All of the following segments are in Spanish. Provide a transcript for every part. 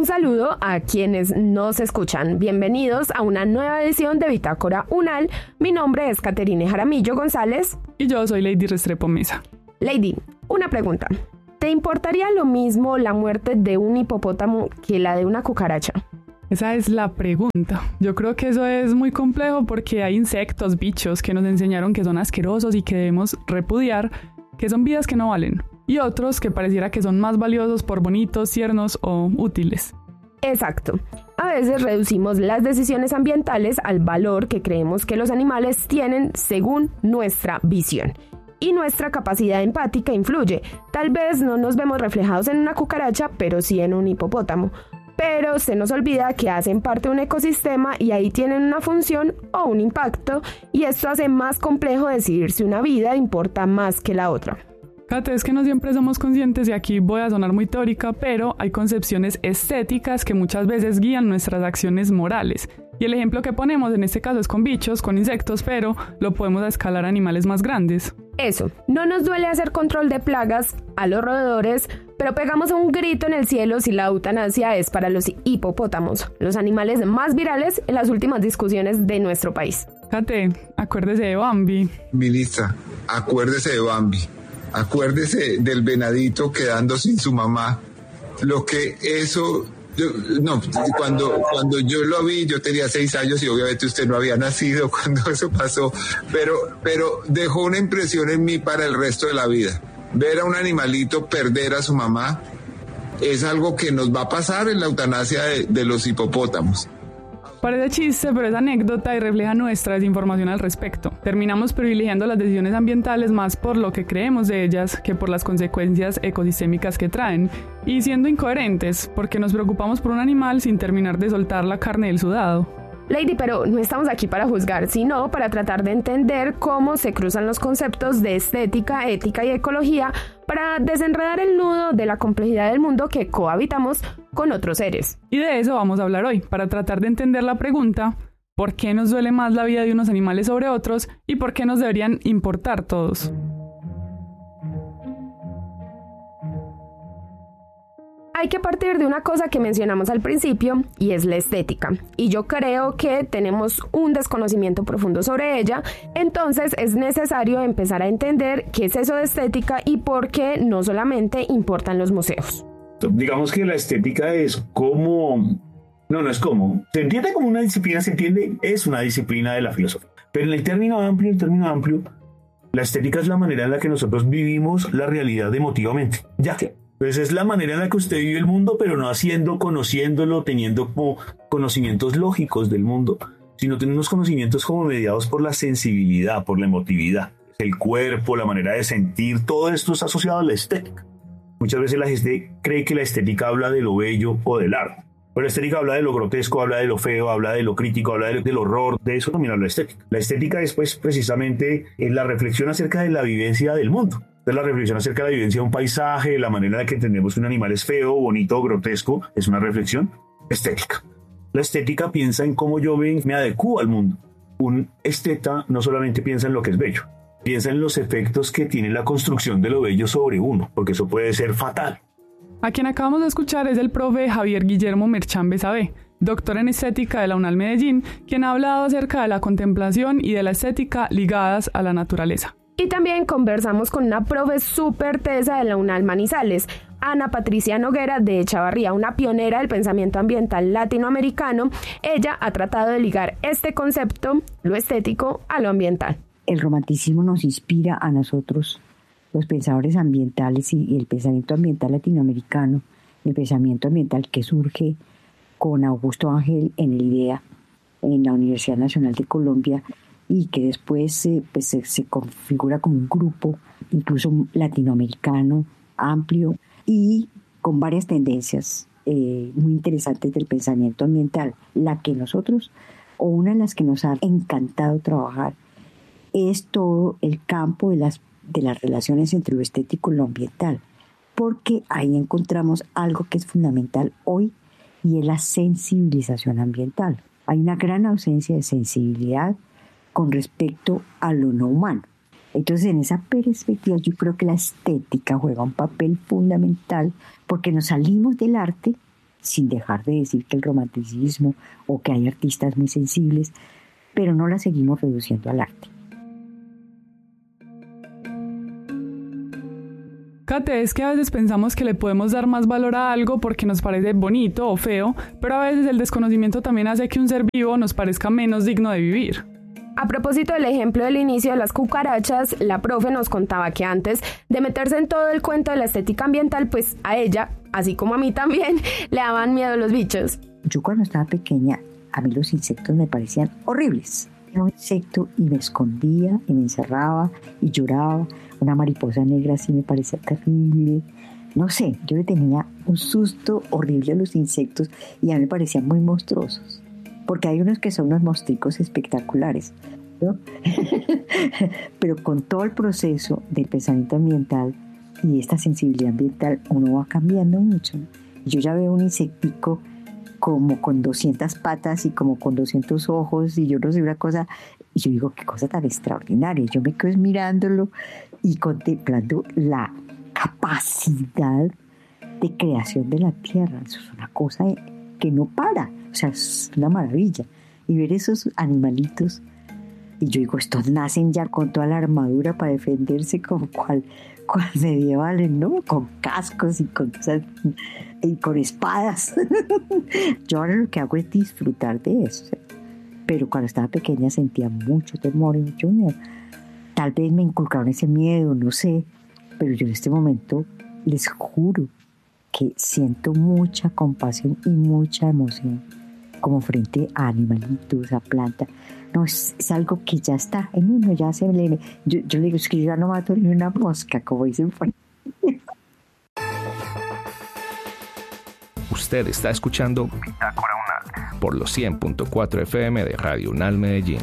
Un saludo a quienes nos escuchan. Bienvenidos a una nueva edición de Bitácora UNAL. Mi nombre es Caterine Jaramillo González. Y yo soy Lady Restrepo Mesa. Lady, una pregunta. ¿Te importaría lo mismo la muerte de un hipopótamo que la de una cucaracha? Esa es la pregunta. Yo creo que eso es muy complejo porque hay insectos, bichos que nos enseñaron que son asquerosos y que debemos repudiar, que son vidas que no valen, y otros que pareciera que son más valiosos por bonitos, tiernos o útiles. Exacto. A veces reducimos las decisiones ambientales al valor que creemos que los animales tienen según nuestra visión. Y nuestra capacidad empática influye. Tal vez no nos vemos reflejados en una cucaracha, pero sí en un hipopótamo. Pero se nos olvida que hacen parte de un ecosistema y ahí tienen una función o un impacto, y esto hace más complejo decidir si una vida importa más que la otra. Kate, es que no siempre somos conscientes, y aquí voy a sonar muy teórica, pero hay concepciones estéticas que muchas veces guían nuestras acciones morales. Y el ejemplo que ponemos en este caso es con bichos, con insectos, pero lo podemos escalar a animales más grandes. Eso, no nos duele hacer control de plagas a los roedores, pero pegamos un grito en el cielo si la eutanasia es para los hipopótamos, los animales más virales en las últimas discusiones de nuestro país. Kate, acuérdese de Bambi. Ministra, acuérdese de Bambi. Acuérdese del venadito quedando sin su mamá. Lo que eso... Cuando yo lo vi, yo tenía 6 años y obviamente usted no había nacido cuando eso pasó, pero dejó una impresión en mí para el resto de la vida. Ver a un animalito perder a su mamá es algo que nos va a pasar en la eutanasia de los hipopótamos. Parece chiste, pero es anécdota y refleja nuestra desinformación al respecto. Terminamos privilegiando las decisiones ambientales más por lo que creemos de ellas que por las consecuencias ecosistémicas que traen, y siendo incoherentes porque nos preocupamos por un animal sin terminar de soltar la carne del sudado. Lady, pero no estamos aquí para juzgar, sino para tratar de entender cómo se cruzan los conceptos de estética, ética y ecología para desenredar el nudo de la complejidad del mundo que cohabitamos con otros seres. Y de eso vamos a hablar hoy, para tratar de entender la pregunta: ¿por qué nos duele más la vida de unos animales sobre otros y por qué nos deberían importar todos? Hay que partir de una cosa que mencionamos al principio, y es la estética. Y yo creo que tenemos un desconocimiento profundo sobre ella, entonces es necesario empezar a entender qué es eso de estética y por qué no solamente importan los museos. Digamos que la estética es como... No es como... Se entiende como una disciplina, es una disciplina de la filosofía. Pero en el término amplio, la estética es la manera en la que nosotros vivimos la realidad emotivamente. Ya que... Pues es la manera en la que usted vive el mundo, pero no conociéndolo, teniendo como conocimientos lógicos del mundo, sino teniendo unos conocimientos como mediados por la sensibilidad, por la emotividad. El cuerpo, la manera de sentir, todo esto es asociado a la estética. Muchas veces la gente cree que la estética habla de lo bello o del arte. Pero la estética habla de lo grotesco, habla de lo feo, habla de lo crítico, habla del horror. De eso también habla la estética. La estética es pues precisamente la reflexión acerca de la vivencia del mundo. Es la reflexión acerca de la vivencia de un paisaje, la manera en la que entendemos que un animal es feo, bonito o grotesco, es una reflexión estética. La estética piensa en cómo yo me adecuo al mundo. Un esteta no solamente piensa en lo que es bello, piensa en los efectos que tiene la construcción de lo bello sobre uno, porque eso puede ser fatal. A quien acabamos de escuchar es el profe Javier Guillermo Merchán Besabé, doctor en estética de la UNAL Medellín, quien ha hablado acerca de la contemplación y de la estética ligadas a la naturaleza. Y también conversamos con una profe súper tesa de la UNAL Manizales, Ana Patricia Noguera de Chavarría, una pionera del pensamiento ambiental latinoamericano. Ella ha tratado de ligar este concepto, lo estético, a lo ambiental. El romanticismo nos inspira a nosotros, los pensadores ambientales, y el pensamiento ambiental latinoamericano, el pensamiento ambiental que surge con Augusto Ángel en el IDEA, en la Universidad Nacional de Colombia, y que después se configura como un grupo, incluso latinoamericano, amplio, y con varias tendencias muy interesantes del pensamiento ambiental. La que nosotros, o una de las que nos ha encantado trabajar, es todo el campo de las relaciones entre lo estético y lo ambiental, porque ahí encontramos algo que es fundamental hoy, y es la sensibilización ambiental. Hay una gran ausencia de sensibilidad con respecto a lo no humano. Entonces, en esa perspectiva, yo creo que la estética juega un papel fundamental, porque nos salimos del arte sin dejar de decir que el romanticismo o que hay artistas muy sensibles, pero no la seguimos reduciendo al arte. Kate, es que a veces pensamos que le podemos dar más valor a algo porque nos parece bonito o feo, pero a veces el desconocimiento también hace que un ser vivo nos parezca menos digno de vivir. A propósito del ejemplo del inicio de las cucarachas, la profe nos contaba que antes de meterse en todo el cuento de la estética ambiental, pues a ella, así como a mí también, le daban miedo los bichos. Yo cuando estaba pequeña, a mí los insectos me parecían horribles. Era un insecto y me escondía y me encerraba y lloraba. Una mariposa negra así me parecía terrible. No sé, yo le tenía un susto horrible a los insectos y a mí me parecían muy monstruosos. Porque hay unos que son unos monstruos espectaculares, ¿no? Pero con todo el proceso del pensamiento ambiental y esta sensibilidad ambiental, uno va cambiando mucho. Yo ya veo un insectico como con 200 patas y como con 200 ojos y yo no sé, una cosa, y yo digo, qué cosa tan extraordinaria. Yo me quedo mirándolo y contemplando la capacidad de creación de la tierra. Eso es una cosa que no para, o sea, es una maravilla. Y ver esos animalitos, y yo digo, estos nacen ya con toda la armadura para defenderse como cual medievales, ¿no? Con cascos y con espadas. Yo ahora lo que hago es disfrutar de eso, ¿sí? Pero cuando estaba pequeña sentía mucho temor y mucho miedo. Tal vez me inculcaron ese miedo, no sé, pero yo en este momento les juro que siento mucha compasión y mucha emoción, como frente a animalitos, a plantas. No, es algo que ya está en uno, ya se le... Yo le digo, es que yo ya no mato ni una mosca, como dicen por ahí. Usted está escuchando Bitácora UNAL por los 100.4 FM de Radio UNAL Medellín.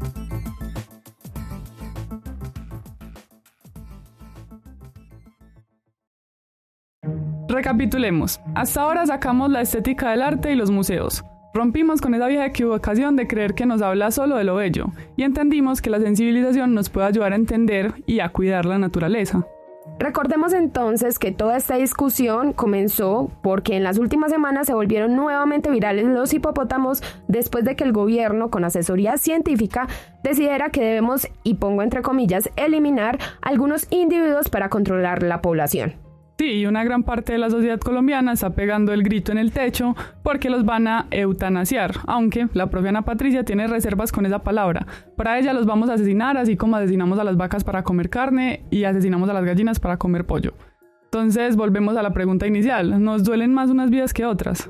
Recapitulemos. Hasta ahora sacamos la estética del arte y los museos. Rompimos con esa vieja equivocación de creer que nos habla solo de lo bello y entendimos que la sensibilización nos puede ayudar a entender y a cuidar la naturaleza. Recordemos entonces que toda esta discusión comenzó porque en las últimas semanas se volvieron nuevamente virales los hipopótamos después de que el gobierno, con asesoría científica, decidiera que debemos, y pongo entre comillas, eliminar algunos individuos para controlar la población. Sí, y una gran parte de la sociedad colombiana está pegando el grito en el techo porque los van a eutanasiar, aunque la propia Ana Patricia tiene reservas con esa palabra. Para ella los vamos a asesinar, así como asesinamos a las vacas para comer carne y asesinamos a las gallinas para comer pollo. Entonces volvemos a la pregunta inicial, ¿nos duelen más unas vidas que otras?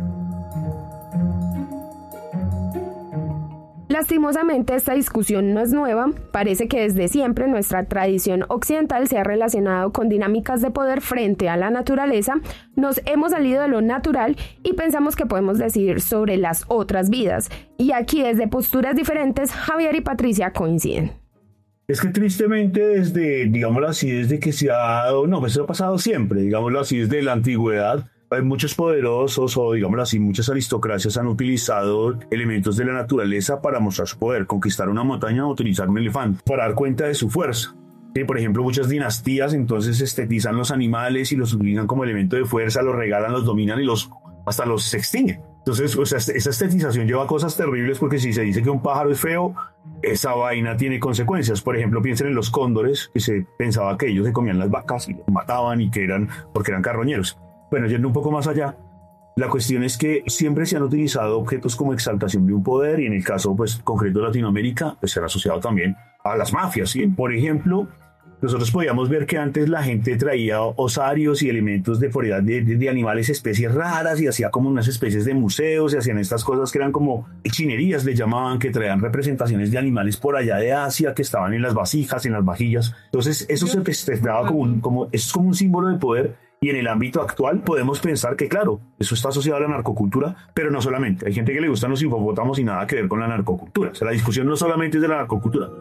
Lastimosamente esta discusión no es nueva, parece que desde siempre nuestra tradición occidental se ha relacionado con dinámicas de poder frente a la naturaleza, nos hemos salido de lo natural y pensamos que podemos decidir sobre las otras vidas. Y aquí desde posturas diferentes, Javier y Patricia coinciden. Es que tristemente digámoslo así, desde que se ha dado, no, pues eso ha pasado siempre, digámoslo así, desde la antigüedad. Hay muchos poderosos o, digámoslo así, muchas aristocracias han utilizado elementos de la naturaleza para mostrar su poder, conquistar una montaña o utilizar un elefante, para dar cuenta de su fuerza. Sí, por ejemplo, muchas dinastías entonces estetizan los animales y los utilizan como elemento de fuerza, los regalan, los dominan y hasta los extinguen. Entonces, o sea, esa estetización lleva cosas terribles porque si se dice que un pájaro es feo, esa vaina tiene consecuencias. Por ejemplo, piensen en los cóndores, que se pensaba que ellos se comían las vacas y los mataban y porque eran carroñeros. Bueno, yendo un poco más allá, la cuestión es que siempre se han utilizado objetos como exaltación de un poder y en el caso pues concreto de Latinoamérica pues se han asociado también a las mafias, ¿sí? Por ejemplo, nosotros podíamos ver que antes la gente traía osarios y elementos de propiedad de animales, especies raras y hacía como unas especies de museos y hacían estas cosas que eran como chinerías, le llamaban, que traían representaciones de animales por allá de Asia que estaban en las vasijas, en las vajillas. Entonces eso se festejaba como un símbolo de poder. Y en el ámbito actual podemos pensar que, claro, eso está asociado a la narcocultura, pero no solamente. Hay gente que le gustan los hipopótamos y nada que ver con la narcocultura. O sea, la discusión no solamente es de la narcocultura.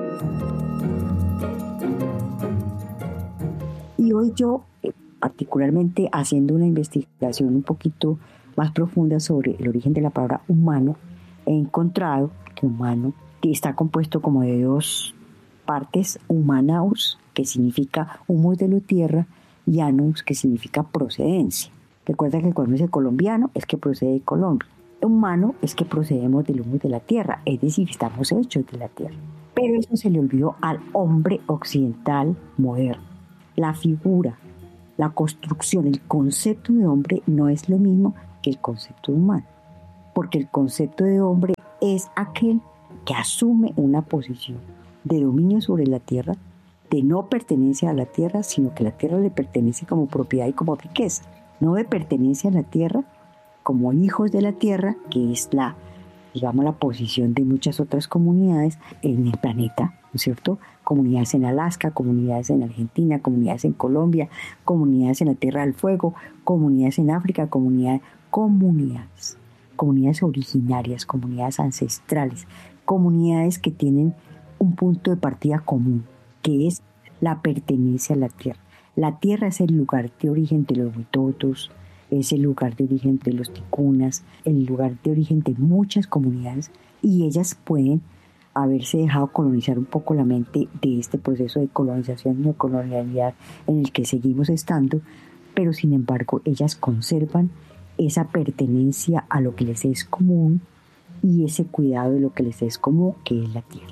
Y hoy yo, particularmente haciendo una investigación un poquito más profunda sobre el origen de la palabra humano, he encontrado que humano está compuesto como de dos partes, humanaus, que significa humus de la tierra, y anus, que significa procedencia. Recuerda que cuando dice colombiano es que procede de Colombia. Humano es que procedemos del humus de la tierra, es decir, estamos hechos de la tierra. Pero eso se le olvidó al hombre occidental moderno. La figura, la construcción, el concepto de hombre no es lo mismo que el concepto de humano. Porque el concepto de hombre es aquel que asume una posición de dominio sobre la tierra, de no pertenencia a la tierra, sino que la tierra le pertenece como propiedad y como riqueza. No de pertenencia a la tierra como hijos de la tierra, que es la posición de muchas otras comunidades en el planeta, ¿no es cierto? Comunidades en Alaska, comunidades en Argentina, comunidades en Colombia, comunidades en la Tierra del Fuego, comunidades en África, comunidades originarias, comunidades ancestrales, comunidades que tienen un punto de partida común, que es la pertenencia a la tierra. La tierra es el lugar de origen de los huitotos, es el lugar de origen de los ticunas, el lugar de origen de muchas comunidades, y ellas pueden haberse dejado colonizar un poco la mente de este proceso de colonización y de colonialidad en el que seguimos estando, pero sin embargo ellas conservan esa pertenencia a lo que les es común y ese cuidado de lo que les es común, que es la tierra.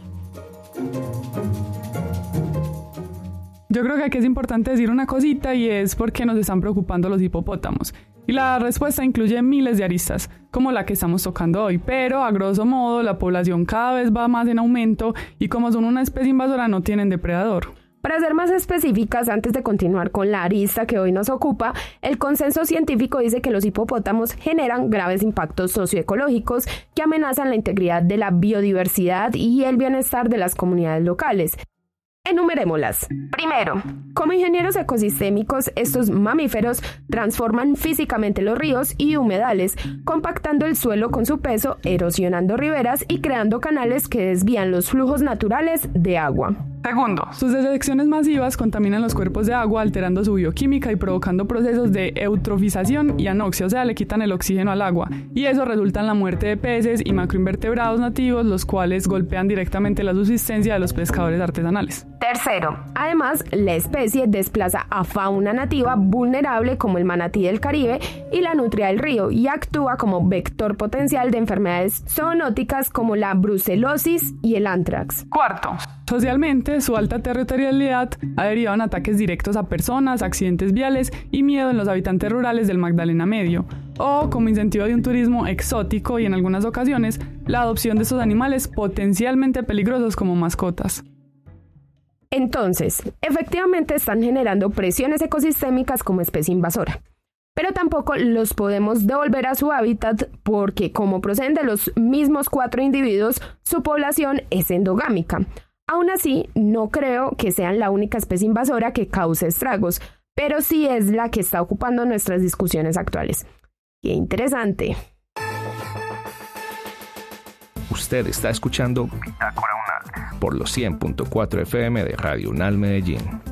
Yo creo que aquí es importante decir una cosita, y es por qué nos están preocupando los hipopótamos. Y la respuesta incluye miles de aristas, como la que estamos tocando hoy, pero a grosso modo la población cada vez va más en aumento y como son una especie invasora no tienen depredador. Para ser más específicas, antes de continuar con la arista que hoy nos ocupa, el consenso científico dice que los hipopótamos generan graves impactos socioecológicos que amenazan la integridad de la biodiversidad y el bienestar de las comunidades locales. Enumerémoslas. Primero, como ingenieros ecosistémicos, estos mamíferos transforman físicamente los ríos y humedales, compactando el suelo con su peso, erosionando riberas y creando canales que desvían los flujos naturales de agua. Segundo, sus detecciones masivas contaminan los cuerpos de agua, alterando su bioquímica y provocando procesos de eutrofización y anoxia, o sea, le quitan el oxígeno al agua. Y eso resulta en la muerte de peces y macroinvertebrados nativos, los cuales golpean directamente la subsistencia de los pescadores artesanales. Tercero, además, la especie desplaza a fauna nativa vulnerable como el manatí del Caribe y la nutria del río y actúa como vector potencial de enfermedades zoonóticas como la brucelosis y el anthrax. Cuarto, socialmente, su alta territorialidad ha derivado en ataques directos a personas, accidentes viales y miedo en los habitantes rurales del Magdalena Medio, o como incentivo de un turismo exótico y en algunas ocasiones la adopción de estos animales potencialmente peligrosos como mascotas. Entonces, efectivamente están generando presiones ecosistémicas como especie invasora. Pero tampoco los podemos devolver a su hábitat porque, como proceden de los mismos 4 individuos, su población es endogámica. Aún así, no creo que sean la única especie invasora que cause estragos, pero sí es la que está ocupando nuestras discusiones actuales. ¡Qué interesante! Usted está escuchando Bitácora UNAL por los 100.4 FM de Radio UNAL Medellín.